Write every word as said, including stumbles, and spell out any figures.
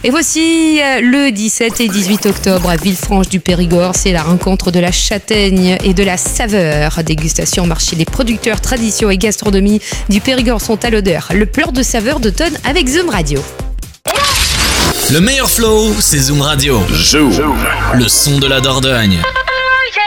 Et voici euh, le dix-sept et dix-huit octobre à Villefranche du Périgord. C'est la rencontre de la châtaigne et de la saveur. Dégustation, marché des producteurs, tradition et gastronomie du Périgord sont à l'odeur. Le pleur de saveur d'automne avec Zoom Radio. Le meilleur flow, c'est Zoom Radio. Zoom. Le son de la Dordogne.